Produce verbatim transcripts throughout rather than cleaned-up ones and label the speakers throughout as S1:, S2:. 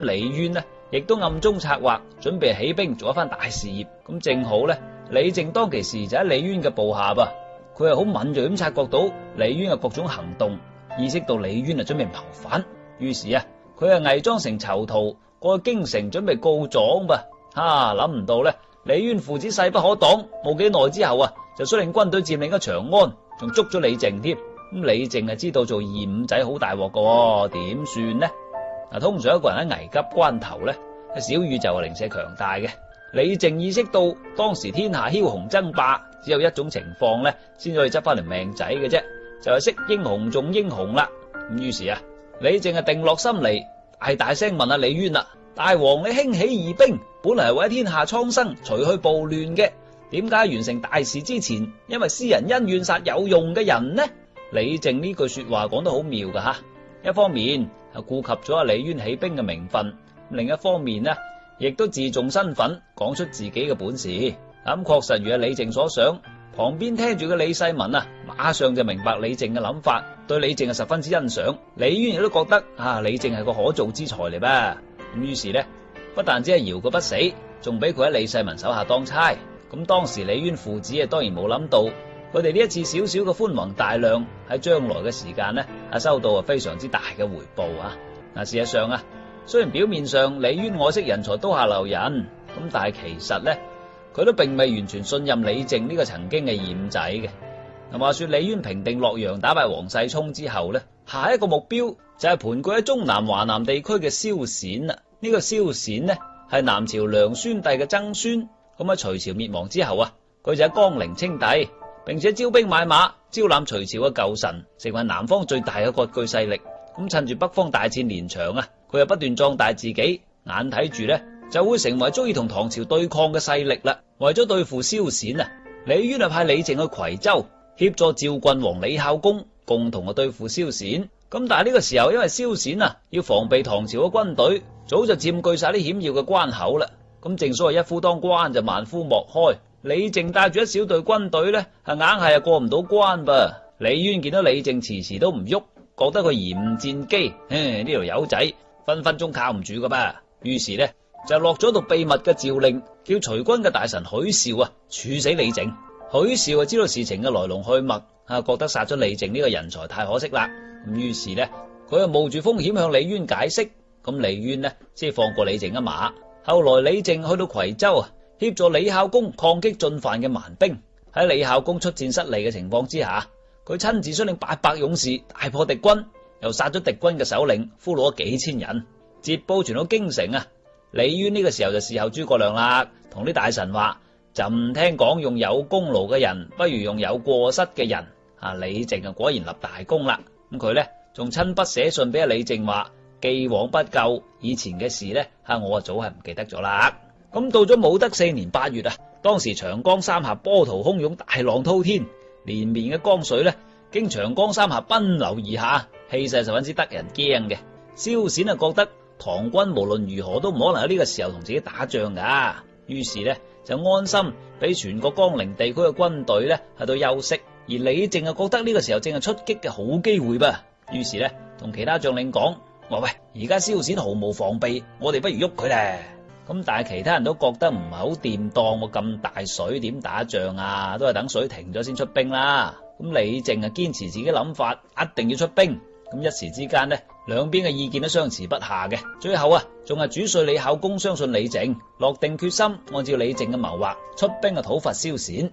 S1: 李淵呢，亦都暗中策劃，準備起兵做一番大事業。咁正好呢，李靖當其時就喺李淵嘅部下噃，佢係好敏銳咁察覺到李淵嘅各種行動，意識到李淵啊準備謀反，於是啊，佢係偽裝成囚徒過去京城準備告狀噃。哈，諗唔到呢，李淵父子勢不可擋，冇幾耐之後啊，就率領軍隊佔領咗長安，仲捉咗李靖添。咁李靖啊知道做二五仔好大鑊噶，點算呢？嗱，通常一個人喺危急關頭咧，小宇宙係零舍強大嘅。李靖意識到當時天下梟雄爭霸，只有一種情況咧，先可以執翻條命仔嘅啫，就係識英雄重英雄啦。咁於是啊，李靖係定落心嚟，大大聲問阿李淵啦：大王，你興起義兵，本嚟係為天下蒼生，除去暴亂嘅，點解完成大事之前，因為私人恩怨殺有用嘅人呢？李靖呢句說話講得好妙噶吓，一方面係顧及咗阿李淵起兵嘅名分，另一方面呢，亦都自重身份，講出自己嘅本事。咁確實如阿李靖所想，旁邊聽住嘅李世民啊，馬上就明白李靖嘅諗法，對李靖係十分之欣賞。李淵亦都覺得啊，李靖係個可造之才嚟吧。咁於是呢，不但只係饒佢不死，仲俾佢喺李世民手下當差。咁當時李淵父子啊，當然冇諗到。佢哋呢一次少少嘅寬宏大量，喺將來嘅時間呢，啊收到啊非常之大嘅回報啊！嗱，事實上啊，雖然表面上李淵愛惜人才刀下留人，咁但係其實呢，佢都並未完全信任李靖呢個曾經嘅二五仔嘅。嗱，話說李淵平定洛陽、打敗王世充之後呢，下一個目標就係盤踞喺中南華南地區嘅蕭銑啦。呢、這個蕭銑呢，係南朝梁宣帝嘅曾孫，咁喺隋朝滅亡之後啊，佢就喺江陵稱帝。並且招兵買馬，招攬隋朝嘅舊臣，成為南方最大嘅割據勢力。咁趁住北方大戰連場啊，佢又不斷壯大自己，眼睇住咧就會成為足以同唐朝對抗嘅勢力啦。為咗對付蕭銑啊，李淵啊派李靖去夔州協助趙郡王李孝公共同去對付蕭銑。咁但係呢個時候，因為蕭銑啊要防備唐朝嘅軍隊，早就佔據晒啲險要嘅關口啦。咁正所謂一夫當關就萬夫莫開。李靖帶住一小隊軍隊咧，係硬係過唔到關噃。李淵見到李靖遲遲都唔喐，覺得佢延誤戰機，呢條友仔分分鐘靠唔住噶噃。於是咧就落咗道秘密嘅詔令，叫隨軍嘅大臣許紹啊處死李靖。許紹啊知道事情嘅來龍去脈，啊覺得殺咗李靖呢個人才太可惜啦。咁於是咧佢又冒住風險向李淵解釋，咁李淵呢先放過李靖一馬。後來李靖去到夔州啊，協助李孝公抗擊進犯嘅蠻兵。喺李孝公出戰失利嘅情況之下，佢親自率領八百勇士大破敵軍，又殺咗敵軍嘅首領，俘虜咗幾千人。捷報傳到京城啊，李淵呢個時候就事後諸葛亮啦，同啲大臣話：朕聽講用有功勞嘅人不如用有過失嘅人。啊，李靖啊果然立大功啦。咁佢呢仲親筆寫信俾阿李靖話：既往不咎，以前嘅事呢，吓我啊早係唔記得咗啦。咁到咗武德四年八月啊，當時長江三峽波濤洶湧，大浪滔天，連綿嘅江水咧經長江三峽奔流而下，氣勢十分之得人驚嘅。蕭銑啊覺得唐軍無論如何都唔可能喺呢個時候同自己打仗噶，於是咧就安心俾全國江陵地區嘅軍隊咧喺度休息。而李靖啊覺得呢個時候正係出擊嘅好機會噃，於是咧同其他將領講：話喂，而家蕭銑毫無防備，我哋不如喐佢咧。咁但係其他人都覺得唔係好掂當，我咁大水點打仗啊？都係等水停咗先出兵啦。咁李靖啊堅持自己諗法，一定要出兵。咁一時之間呢，兩邊嘅意見都相持不下嘅。最後啊，仲係主帥李孝公相信李靖，落定決心，按照李靖嘅謀劃出兵啊討伐蕭銑。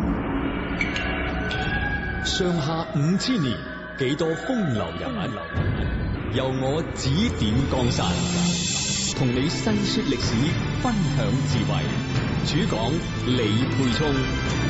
S2: 上下五千年，幾多風流人物，由我指點江山，同你細說歷史，分享智慧。主講李沛聰。